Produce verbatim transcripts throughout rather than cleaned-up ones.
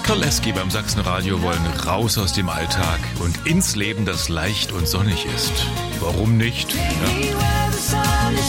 Toleski beim Sachsenradio wollen raus aus dem Alltag und ins Leben, das leicht und sonnig ist. Warum nicht? Ja.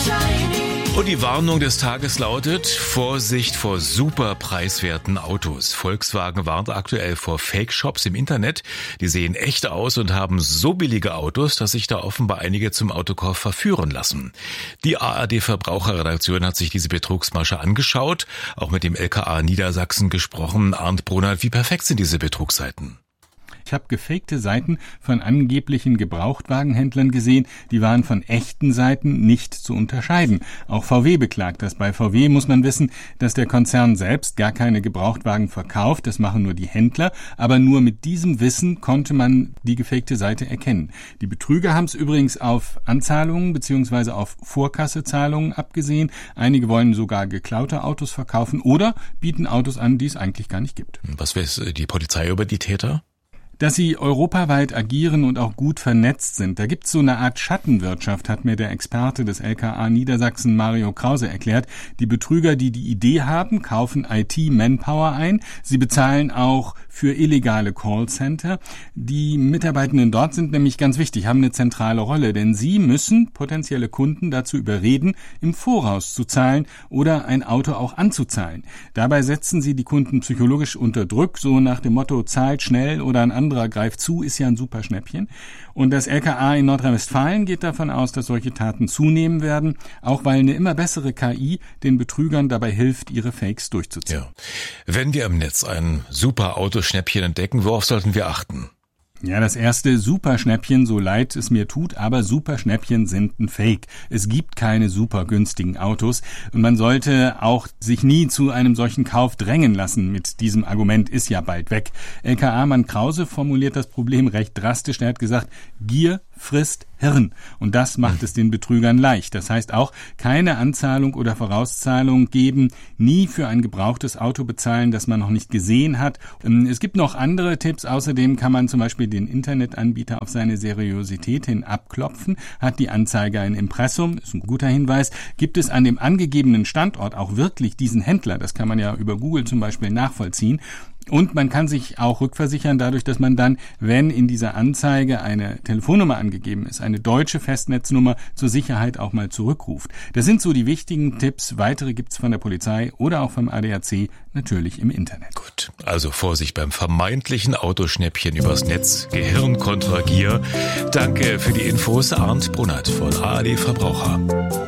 Und die Warnung des Tages lautet: Vorsicht vor super preiswerten Autos. Volkswagen warnt aktuell vor Fake-Shops im Internet. Die sehen echt aus und haben so billige Autos, dass sich da offenbar einige zum Autokauf verführen lassen. Die A R D-Verbraucherredaktion hat sich diese Betrugsmasche angeschaut, auch mit dem L K A Niedersachsen gesprochen. Arndt Brunert, wie perfekt sind diese Betrugsseiten? Ich habe gefakte Seiten von angeblichen Gebrauchtwagenhändlern gesehen, die waren von echten Seiten nicht zu unterscheiden. Auch V W beklagt das. Bei V W muss man wissen, dass der Konzern selbst gar keine Gebrauchtwagen verkauft, das machen nur die Händler, aber nur mit diesem Wissen konnte man die gefakte Seite erkennen. Die Betrüger haben es übrigens auf Anzahlungen bzw. auf Vorkassezahlungen abgesehen. Einige wollen sogar geklaute Autos verkaufen oder bieten Autos an, die es eigentlich gar nicht gibt. Was weiß die Polizei über die Täter? Dass sie europaweit agieren und auch gut vernetzt sind. Da gibt's so eine Art Schattenwirtschaft, hat mir der Experte des L K A Niedersachsen Mario Krause erklärt. Die Betrüger, die die Idee haben, kaufen I T-Manpower ein. Sie bezahlen auch für illegale Callcenter. Die Mitarbeitenden dort sind nämlich ganz wichtig, haben eine zentrale Rolle, denn sie müssen potenzielle Kunden dazu überreden, im Voraus zu zahlen oder ein Auto auch anzuzahlen. Dabei setzen sie die Kunden psychologisch unter Druck, so nach dem Motto: zahlt schnell oder ein anderer greift zu, ist ja ein super Schnäppchen. Und das L K A in Nordrhein-Westfalen geht davon aus, dass solche Taten zunehmen werden, auch weil eine immer bessere K I den Betrügern dabei hilft, ihre Fakes durchzuziehen. Ja. Wenn wir im Netz ein super Autoschnäppchen entdecken, worauf sollten wir achten? Ja, das erste: Superschnäppchen, so leid es mir tut, aber Superschnäppchen sind ein Fake. Es gibt keine super günstigen Autos und man sollte auch sich nie zu einem solchen Kauf drängen lassen mit diesem Argument: ist ja bald weg. L K A-Mann Krause formuliert das Problem recht drastisch. Er hat gesagt: Gier frisst Hirn. Und das macht es den Betrügern leicht. Das heißt auch, keine Anzahlung oder Vorauszahlung geben, nie für ein gebrauchtes Auto bezahlen, das man noch nicht gesehen hat. Es gibt noch andere Tipps. Außerdem kann man zum Beispiel den Internetanbieter auf seine Seriosität hin abklopfen. Hat die Anzeige ein Impressum, ist ein guter Hinweis. Gibt es an dem angegebenen Standort auch wirklich diesen Händler? Das kann man ja über Google zum Beispiel nachvollziehen. Und man kann sich auch rückversichern dadurch, dass man dann, wenn in dieser Anzeige eine Telefonnummer angegeben ist, eine deutsche Festnetznummer, zur Sicherheit auch mal zurückruft. Das sind so die wichtigen Tipps. Weitere gibt's von der Polizei oder auch vom A D A C natürlich im Internet. Gut, also Vorsicht beim vermeintlichen Autoschnäppchen übers Netz. Gehirn kontra Gier. Danke für die Infos, Arndt Brunert von A R D Verbraucher.